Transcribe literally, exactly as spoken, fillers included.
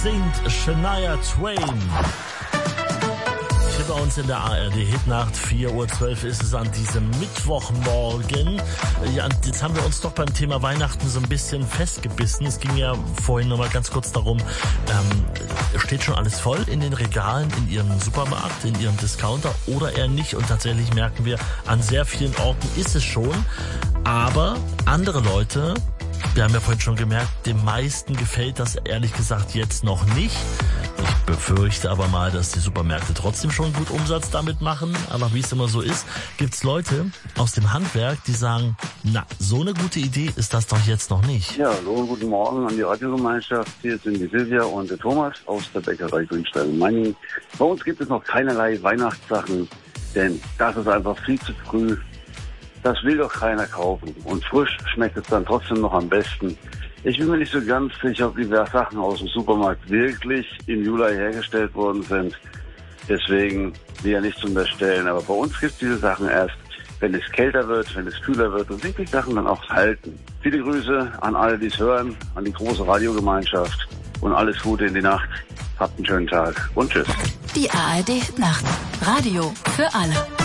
singt Shania Twain. Hier bei uns in der A R D-Hitnacht, vier Uhr zwölf ist es an diesem Mittwochmorgen. Ja, jetzt haben wir uns doch beim Thema Weihnachten so ein bisschen festgebissen. Es ging ja vorhin nochmal ganz kurz darum, ähm, steht schon alles voll in den Regalen, in Ihrem Supermarkt, in Ihrem Discounter oder eher nicht? Und tatsächlich merken wir, an sehr vielen Orten ist es schon. Aber andere Leute, wir haben ja vorhin schon gemerkt, den meisten gefällt das ehrlich gesagt jetzt noch nicht. Ich befürchte aber mal, dass die Supermärkte trotzdem schon gut Umsatz damit machen. Aber wie es immer so ist, gibt's Leute aus dem Handwerk, die sagen, na, so eine gute Idee ist das doch jetzt noch nicht. Ja, hallo, guten Morgen an die Radiogemeinschaft. Hier sind die Silvia und der Thomas aus der Bäckerei Grünstein in Meiningen. Bei uns gibt es noch keinerlei Weihnachtssachen, denn das ist einfach viel zu früh. Das will doch keiner kaufen. Und frisch schmeckt es dann trotzdem noch am besten. Ich bin mir nicht so ganz sicher, ob die Sachen aus dem Supermarkt wirklich im Juli hergestellt worden sind. Deswegen will ja nicht zu unterstellen. Aber bei uns gibt es diese Sachen erst, wenn es kälter wird, wenn es kühler wird und sich die Sachen dann auch halten. Viele Grüße an alle, die es hören, an die große Radiogemeinschaft und alles Gute in die Nacht. Habt einen schönen Tag und tschüss. Die A R D-Nacht. Radio für alle.